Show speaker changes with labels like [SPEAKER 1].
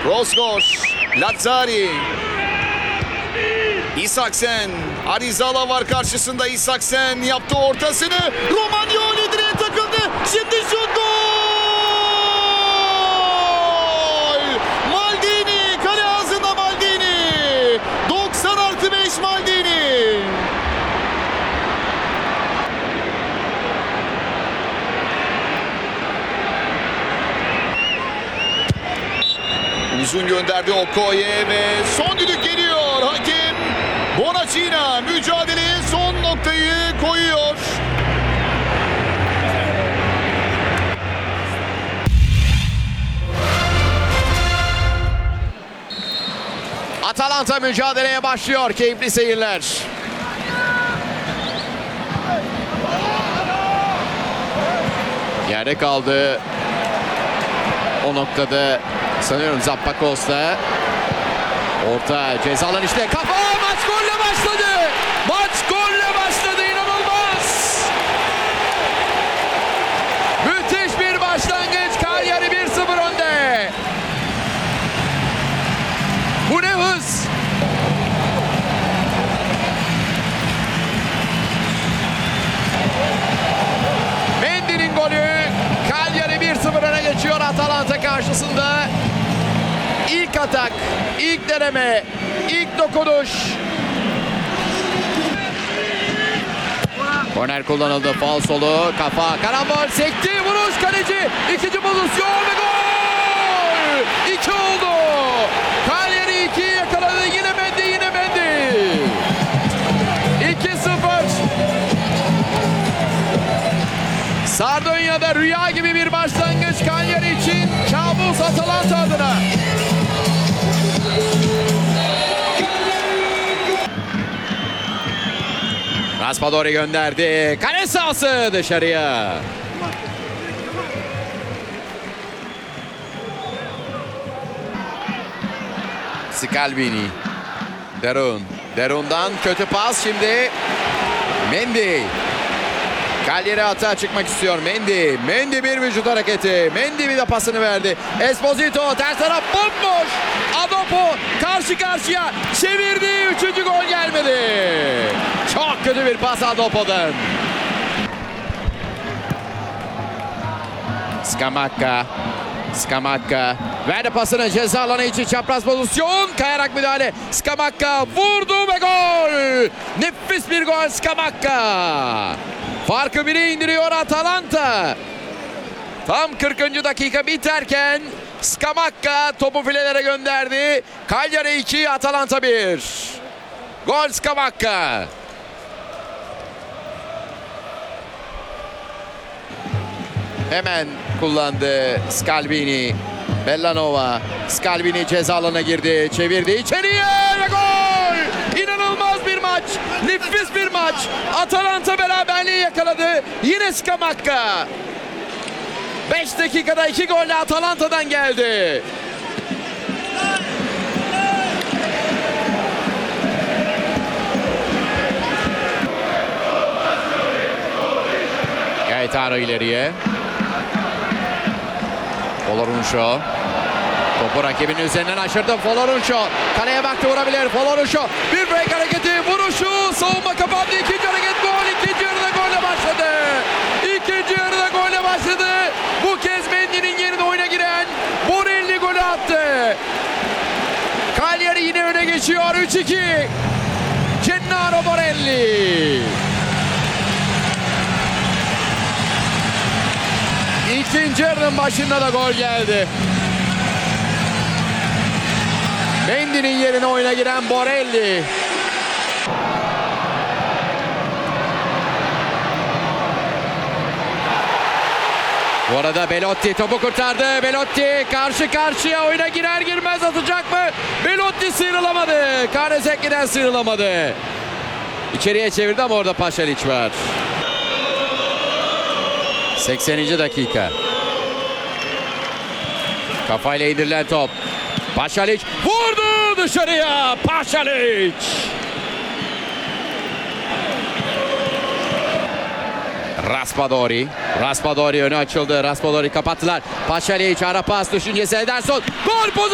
[SPEAKER 1] Rozgor, Lazzari. İsaksen, Arizala var karşısında. İsaksen yaptı ortasını. Romagnoli direğe takıldı. Şimdi şut, gol! Maldini, kale ağzında Maldini. 90+5 Maldini. Uzun gönderdi Okoye ve son düdük geliyor. Hakem Bonacina mücadeleye son noktayı koyuyor.
[SPEAKER 2] Atalanta mücadeleye başlıyor. Keyifli seyirler. Yerde kaldı. O noktada sanıyorum Zappakos'ta. Orta ceza alanı işte. Kafa! Maç golle başladı. Maç golle başladı. İnanılmaz. Müthiş bir başlangıç. Cagliari 1-0 önde. Bu ne hız? Mendy'nin golü. Cagliari 1-0 öne geçiyor Atalanta karşısında. İlk atak, ilk deneme, ilk dokunuş. Korner kullanıldı. Faul solu, kafa, karambol, sekti, vuruş, kaleci. İkinci pozisyon ve gol! 2 oldu. Cagliari 2'yi yakaladı. Yine Mendy, yine Mendy. 2-0. Sardonya'da rüya gibi bir başlangıç Cagliari için, kabus Atalanta adına. Raspadori gönderdi. Kale sahası dışarıya. Scalvini. Derun'dan kötü pas şimdi. Mendy. Cagliari atağa çıkmak istiyor. Mendy bir vücut hareketi. Mendy bir de pasını verdi. Esposito ters taraf bomboş. Adopo karşı karşıya çevirdi. 3. gol gelmedi. Çok kötü bir pas Adopo'dan. Scamacca verdi pasını ceza alanı için, çapraz pozisyon, kayarak müdahale. Scamacca vurdu ve gol. Nefis bir gol Scamacca. Farkı 1'e indiriyor Atalanta. Tam 40. dakika biterken Scamacca topu filelere gönderdi. Cagliari 2, Atalanta 1. Gol Scamacca. Hemen kullandı Scalvini. Bellanova. Scalvini ceza alanına girdi. Çevirdi içeriye ve gol! İnanılmaz bir maç. Nefis bir maç. Atalanta beraberliği yakaladı. Yine Scamacca. 5 dakikada 2 golle Atalanta'dan geldi. Gaetano ileriye. Folorunsho. Topu rakibinin üzerinden aşırdı. Folorunsho. Kaleye baktı, vurabilir. Folorunsho. Bir break hareketi. Vuruşu. Savunma kapandı. İkinci hareket gol. İkinci yarıda golle başladı. İkinci yarıda golle başladı. Bu kez Mendy'nin yerine oyuna giren Borelli golü attı. Cagliari yine öne geçiyor. 3-2. Gennaro Borelli. İkinci yarının başında da gol geldi. Mendy'nin yerine oyuna giren Borelli. Bu arada Belotti topu kurtardı. Belotti karşı karşıya, oyuna girer girmez atacak mı? Belotti sıyrılamadı. Karesekli'den sıyrılamadı. İçeriye çevirdi ama orada Paşaliç var. 80. dakika. Kafayla indirilen top. Paşaliç vurdu dışarıya. Paşaliç. Raspadori öne açıldı. Raspadori kapattılar. Paşaliç ara pas düşüncesi, Ederson. Gol pozisyonu.